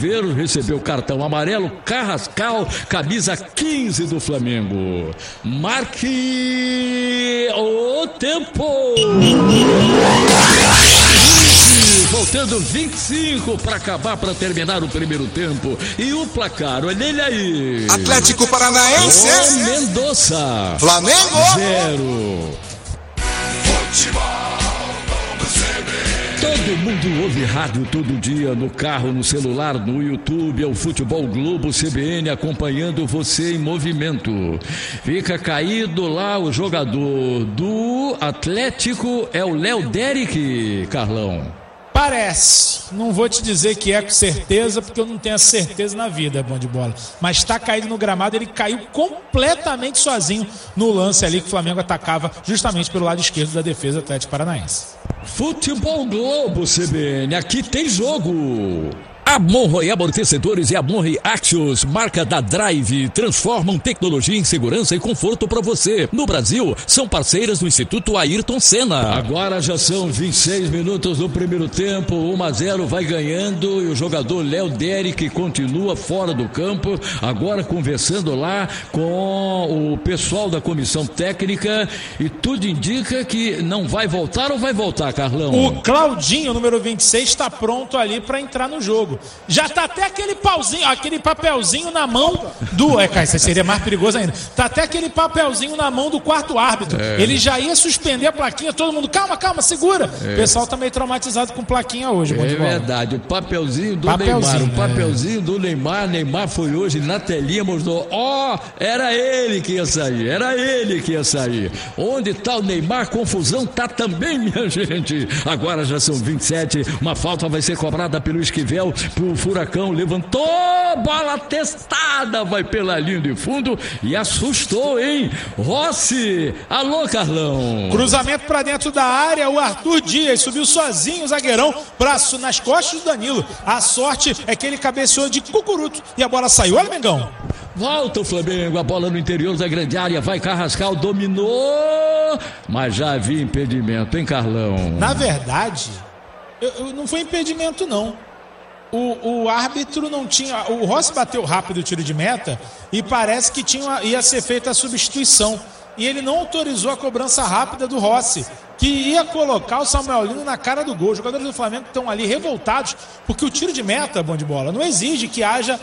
Viveiro recebeu cartão amarelo. Carrascal, camisa 15 do Flamengo. Marque o tempo. Faltando 25 para acabar, para terminar o primeiro tempo. E o placar, olha ele aí. Atlético Paranaense. Mendonça. Flamengo. 0. Todo mundo ouve rádio todo dia, no carro, no celular, no YouTube. É o Futebol Globo CBN acompanhando você em movimento. Fica caído lá o jogador do Atlético, é o Léo Derek, Carlão. Parece, não vou te dizer que é com certeza, porque eu não tenho essa certeza na vida, bom de bola. Mas está caído no gramado, ele caiu completamente sozinho no lance ali que o Flamengo atacava justamente pelo lado esquerdo da defesa do Atlético Paranaense. Futebol Globo CBN, aqui tem jogo. A Monroe Amortecedores e a Monroe Axios, marca da Drive, transformam tecnologia em segurança e conforto para você. No Brasil, são parceiras do Instituto Ayrton Senna. Agora já são 26 minutos do primeiro tempo, 1-0, vai ganhando e o jogador Léo Derek continua fora do campo, agora conversando lá com o pessoal da comissão técnica e tudo indica que não vai voltar ou vai voltar, Carlão? O Claudinho, número 26, está pronto ali para entrar no jogo. Já tá até aquele pauzinho, aquele papelzinho na mão do... cara, isso seria mais perigoso ainda. Tá até aquele papelzinho na mão do quarto árbitro. Ele já ia suspender a plaquinha, todo mundo, calma, segura. O pessoal tá meio traumatizado com plaquinha hoje. É verdade, o papelzinho do Neymar. O papelzinho do Neymar. Neymar foi hoje na telinha, mostrou, era ele que ia sair. Onde tá o Neymar? Confusão tá também, minha gente. Agora já são 27, uma falta vai ser cobrada pelo Esquivel. O Furacão levantou, bola testada, vai pela linha de fundo e assustou, hein? Rossi, alô, Carlão. Cruzamento pra dentro da área, o Arthur Dias subiu sozinho, o zagueirão, braço nas costas do Danilo. A sorte é que ele cabeceou de cucuruto e a bola saiu. Olha, Mengão. Volta o Flamengo, a bola no interior da grande área, vai Carrascal, dominou, mas já havia impedimento, hein, Carlão? Na verdade, não foi impedimento, não. O árbitro não tinha... O Rossi bateu rápido o tiro de meta e parece que ia ser feita a substituição. E ele não autorizou a cobrança rápida do Rossi, que ia colocar o Samuel Lino na cara do gol. Os jogadores do Flamengo estão ali revoltados, porque o tiro de meta, bom de bola, não exige que haja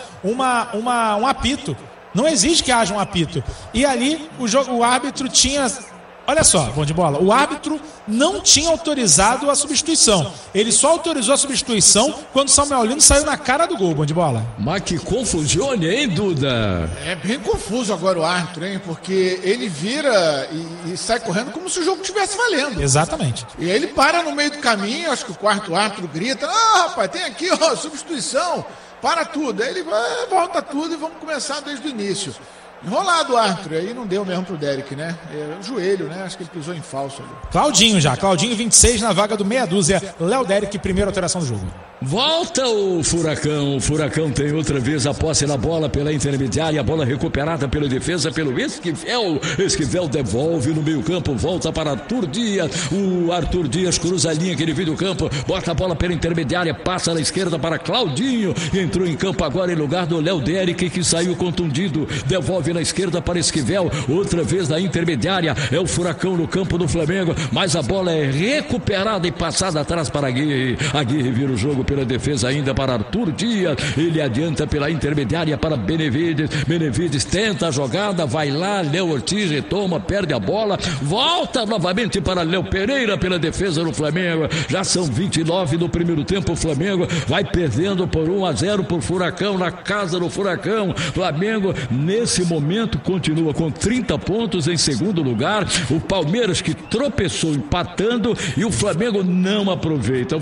um apito. Não exige que haja um apito. E ali o árbitro tinha... Olha só, bom de bola, o árbitro não tinha autorizado a substituição. Ele só autorizou a substituição quando o Samuel Lino saiu na cara do gol, bom de bola. Mas que confusão, hein, Duda? É bem confuso agora o árbitro, hein? Porque ele vira e sai correndo como se o jogo estivesse valendo. Exatamente. E aí ele para no meio do caminho, acho que o quarto árbitro grita, rapaz, tem aqui, substituição, para tudo. Aí ele volta tudo e vamos começar desde o início. Enrolado o árbitro, aí não deu mesmo pro Derek, né? O joelho, né? Acho que ele pisou em falso ali. Claudinho 26 na vaga do meia dúzia. Léo Derek, primeira alteração do jogo. Volta o Furacão tem outra vez a posse na bola pela intermediária, a bola recuperada pela defesa, pelo Esquivel devolve no meio campo, volta para Arthur Dias, o Arthur Dias cruza a linha que ele viu do campo, bota a bola pela intermediária, passa na esquerda para Claudinho, entrou em campo agora em lugar do Léo Derek, que saiu contundido, devolve na esquerda para Esquivel, outra vez na intermediária, é o Furacão no campo do Flamengo, mas a bola é recuperada e passada atrás para Aguirre vira o jogo pela defesa ainda para Arthur Dias, ele adianta pela intermediária para Benevides tenta a jogada, vai lá, Léo Ortiz retoma, perde a bola, volta novamente para Léo Pereira pela defesa do Flamengo, já são 29 no primeiro tempo, o Flamengo vai perdendo por 1-0 por Furacão, na casa do Furacão, Flamengo nesse momento continua com 30 pontos em segundo lugar, o Palmeiras que tropeçou empatando e o Flamengo não aproveita,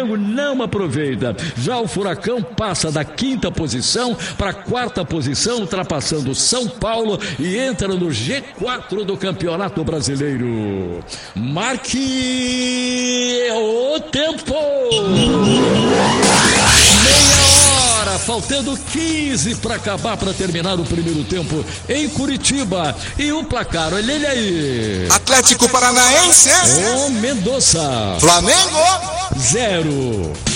já o Furacão passa da quinta posição para a quarta posição, ultrapassando o São Paulo e entra no G4 do Campeonato Brasileiro. Marque o tempo! Meia hora, faltando 15 para acabar, para terminar o primeiro tempo em Curitiba. E o placar, olha ele aí. Atlético Paranaense. Mendonça. Flamengo. 0.